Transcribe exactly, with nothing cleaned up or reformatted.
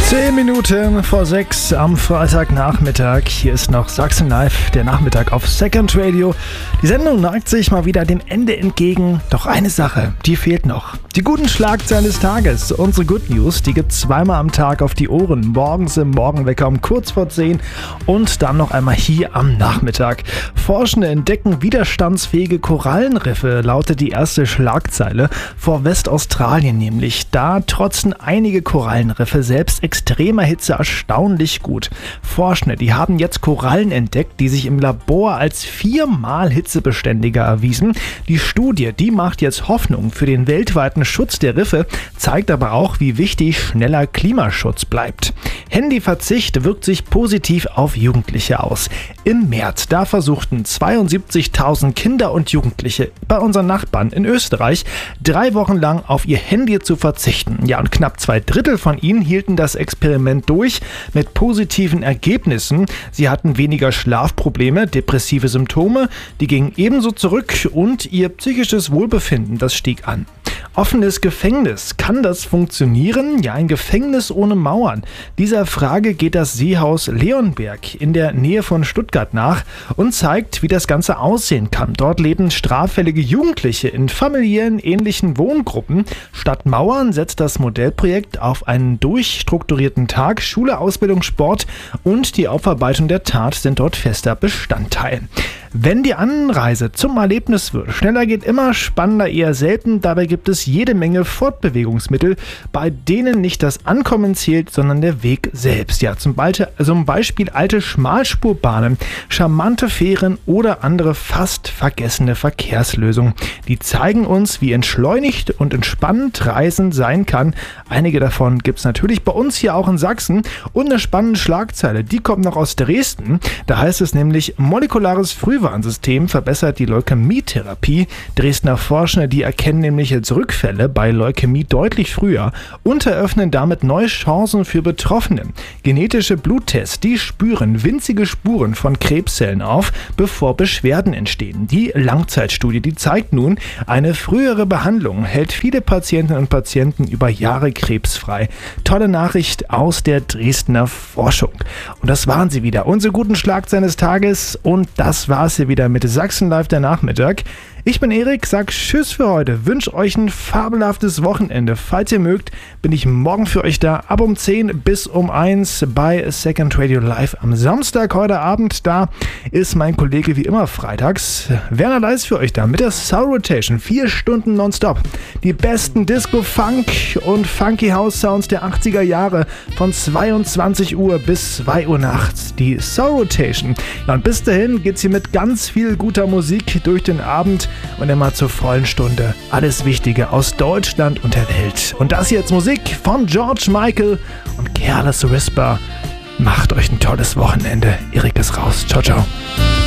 Zehn Minuten vor sechs am Freitagnachmittag. Hier ist noch Sachsen Live, der Nachmittag auf Second Radio. Die Sendung neigt sich mal wieder dem Ende entgegen. Doch eine Sache, die fehlt noch. Die guten Schlagzeilen des Tages. Unsere Good News, die gibt's zweimal am Tag auf die Ohren. Morgens im Morgenwecker um kurz vor zehn und dann noch einmal hier am Nachmittag. Forschende entdecken widerstandsfähige Korallenriffe, lautet die erste Schlagzeile. Vor Westaustralien nämlich. Da trotzen einige Korallenriffe selbst extremer Hitze erstaunlich gut. Forschende, die haben jetzt Korallen entdeckt, die sich im Labor als viermal hitzebeständiger erwiesen. Die Studie, die macht jetzt Hoffnung für den weltweiten Schutz der Riffe, zeigt aber auch, wie wichtig schneller Klimaschutz bleibt. Handyverzicht wirkt sich positiv auf Jugendliche aus. Im März, da versuchten zweiundsiebzigtausend Kinder und Jugendliche bei unseren Nachbarn in Österreich drei Wochen lang auf ihr Handy zu verzichten. Ja, und knapp zwei Drittel von ihnen hielten das Experiment durch mit positiven Ergebnissen. Sie hatten weniger Schlafprobleme, depressive Symptome, die gingen ebenso zurück und ihr psychisches Wohlbefinden, das stieg an. Offenes Gefängnis. Kann das funktionieren? Ja, ein Gefängnis ohne Mauern. Dieser Frage geht das Seehaus Leonberg in der Nähe von Stuttgart nach und zeigt, wie das Ganze aussehen kann. Dort leben straffällige Jugendliche in familiären ähnlichen Wohngruppen. Statt Mauern setzt das Modellprojekt auf einen durchstrukturierten Tag. Schule, Ausbildung, Sport und die Aufarbeitung der Tat sind dort fester Bestandteil. Wenn die Anreise zum Erlebnis wird, schneller geht immer, spannender eher selten. Dabei gibt es jede Menge Fortbewegungsmittel, bei denen nicht das Ankommen zählt, sondern der Weg selbst. Ja, zum Beispiel, zum Beispiel alte Schmalspurbahnen, charmante Fähren oder andere fast vergessene Verkehrslösungen. Die zeigen uns, wie entschleunigt und entspannend Reisen sein kann. Einige davon gibt es natürlich bei uns hier auch in Sachsen. Und eine spannende Schlagzeile, die kommt noch aus Dresden. Da heißt es nämlich, molekulares Frühwarnsystem verbessert die Leukämietherapie. Dresdner Forscher, die erkennen nämlich jetzt Rückfälle bei Leukämie deutlich früher und eröffnen damit neue Chancen für Betroffene. Genetische Bluttests, die spüren winzige Spuren von Krebszellen auf, bevor Beschwerden entstehen. Die Langzeitstudie, die zeigt nun, eine frühere Behandlung hält viele Patientinnen und Patienten über Jahre krebsfrei. Tolle Nachricht aus der Dresdner Forschung. Und das waren sie wieder, unsere guten Schlagzeilen des Tages, und das war es hier wieder mit Sachsen Live der Nachmittag. Ich bin Erik, sag Tschüss für heute, wünsche euch ein fabelhaftes Wochenende. Falls ihr mögt, bin ich morgen für euch da, ab um zehn bis um eins bei Second Radio Live am Samstag heute Abend. Da ist mein Kollege wie immer freitags, Werner Leis, für euch da mit der Soul Rotation. Vier Stunden nonstop. Die besten Disco, Funk und Funky House Sounds der achtziger Jahre von zweiundzwanzig Uhr bis zwei Uhr nachts. Die Soul Rotation. Ja, und bis dahin geht's hier mit ganz viel guter Musik durch den Abend und immer zur vollen Stunde. Alles Wichtige aus Deutschland und der Welt. Und das jetzt Musik von George Michael und Careless Whisper. Macht euch ein tolles Wochenende. Erik ist raus. Ciao, ciao.